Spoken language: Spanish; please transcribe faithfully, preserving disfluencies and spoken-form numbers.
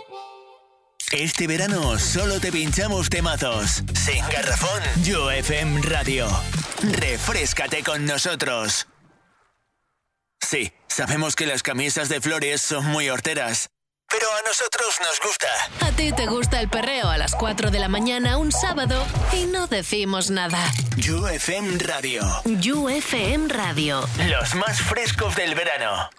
Este verano solo te pinchamos temazos. Sin garrafón, You F M Radio. Refréscate con nosotros. Sí, sabemos que las camisas de flores son muy horteras, pero a nosotros nos gusta. A ti te gusta el perreo a las cuatro de la mañana un sábado y no decimos nada. You F M Radio. You F M Radio. Los más frescos del verano.